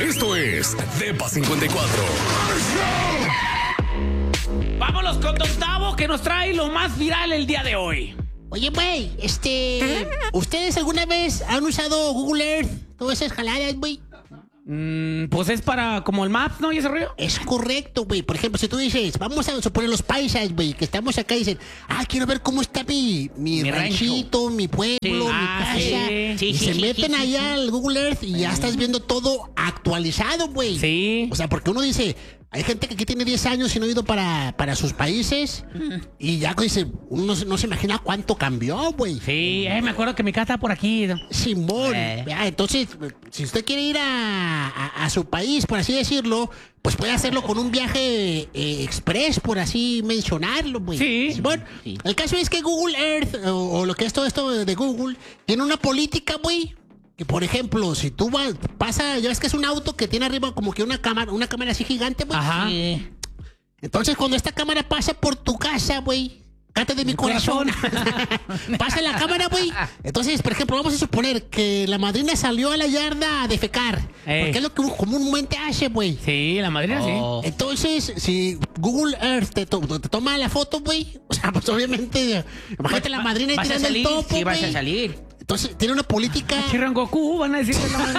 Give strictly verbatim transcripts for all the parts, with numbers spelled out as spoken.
Esto es Depa cincuenta y cuatro. Vámonos con Don Tavo, que nos trae lo más viral el día de hoy. Oye, güey, este... ¿ustedes alguna vez han usado Google Earth? Todas esas jaladas, güey. Mm, pues es para como el Maps, ¿no? ¿Y ese rollo? Es correcto, güey. Por ejemplo, si tú dices, vamos a suponer los paisas, güey, que estamos acá y dicen, ah, quiero ver cómo está mi, mi, Mi ranchito, mi pueblo, Sí. mi Ah, casa. sí. Y Sí, se sí, meten sí, allá sí. al Google Earth y ya estás viendo todo actualizado, güey. Sí. O sea, porque uno dice, hay gente que aquí tiene diez años y no ha ido para, para sus países y ya dice, uno no, se- no se imagina cuánto cambió, güey. Sí, eh, me acuerdo que mi casa está por aquí. Simón. Eh. Ah, entonces, si usted quiere ir a, a- a su país, por así decirlo, pues puede hacerlo con un viaje eh, express, por así mencionarlo, güey. Sí. Simón. Sí. El caso es que Google Earth, o, o lo que es todo esto de Google, tiene una política, güey. Que por ejemplo, si tú vas, pasa, ya ves que es un auto que tiene arriba como que una cámara, una cámara así gigante, güey. Ajá. Entonces, cuando esta cámara pasa por tu casa, güey, cállate de mi corazón. Pasa la cámara, güey. Entonces, por ejemplo, vamos a suponer que la madrina salió a la yarda a defecar. Ey. Porque es lo que uno comúnmente hace, güey. Sí, la madrina Oh. Entonces, si Google Earth te, to- te toma la foto, güey, o sea, pues obviamente, imagínate la madrina y Vas a tirando el salir, topo, sí vas a güey. salir. Entonces, tiene una política. sí. Chiran Goku, van a decir que no.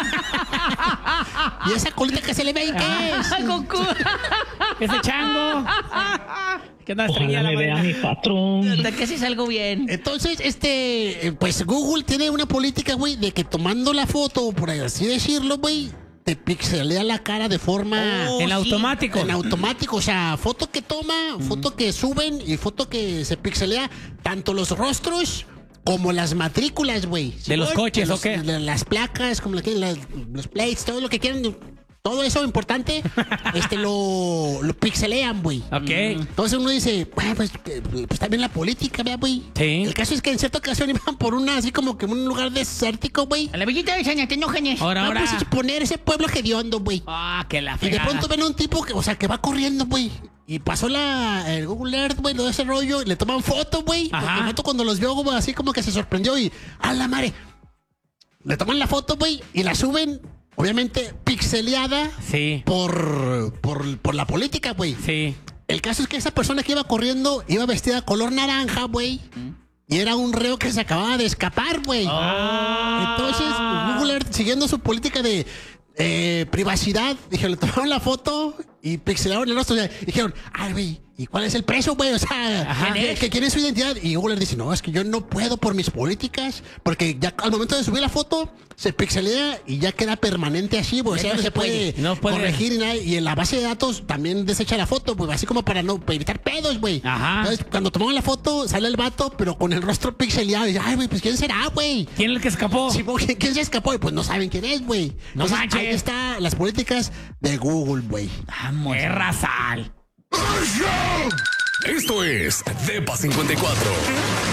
Y esa colita que se le ve ahí, ¿qué es? Goku. Ese chango. ¿Qué andas Ojalá traía la me vea madrina? mi patrón. De que si salgo bien. Entonces, este, eh, pues Google tiene una política, güey, de que tomando la foto, por así decirlo, güey, te pixelea la cara de forma... Oh, En sí. automático. En automático, o sea, foto que toma, foto que suben y foto que se pixelea tanto los rostros como las matrículas, güey. ¿De los coches, los- o qué? de las placas, como la que- las- los plates, todo lo que quieran, todo eso importante, este lo, lo pixelean, güey. Ok. Entonces uno dice, bueno, pues, que- pues también la política, ¿verdad, güey? Sí. El caso es que en cierta ocasión iban por una, así como que un lugar desértico, güey. A la bellita de Saña, te enojes. Ahora, ahora. Vamos a suponer ese pueblo hediondo, güey. Ah, que la Y de fregada. pronto ven a un tipo que, o sea, que va corriendo, güey. Y pasó la, el Google Earth, güey, todo ese rollo. Y le toman foto, güey. Porque Ajá. el vato cuando los vio, güey, así como que se sorprendió y... ¡A la madre! Le toman la foto, güey, y la suben, obviamente, pixeleada Sí. por, por, por la política, güey. Sí. El caso es que esa persona que iba corriendo iba vestida color naranja, güey. Y era un reo que se acababa de escapar, güey. Ah. Entonces, Google Earth, siguiendo su política de eh, privacidad, dijeron, le tomaron la foto y pixelaron el rostro. O sea, dijeron, ay, güey, ¿y cuál es el preso, güey? O sea, Ajá. ¿qué- qué- ¿quién es su identidad? Y Google Earth dice, no, es que yo no puedo por mis políticas, porque ya al momento de subir la foto, se pixelea y ya queda permanente así, güey. O Ya sea, no no se se puede, puede. No puede. corregir ni nada. Y en la base de datos también desecha la foto, pues así como para no para evitar pedos, güey. Ajá. Entonces, cuando tomaron la foto, sale el vato, pero con el rostro pixeleado. Y dice, ay, güey, pues ¿quién será, güey? ¿Quién es el que escapó? Sí, ¿quién, quién se escapó? Y pues no saben quién es, güey. No Entonces, manches. ahí está las políticas de Google, güey. Vamos. ¡Qué rasal! Esto es Depa cincuenta y cuatro.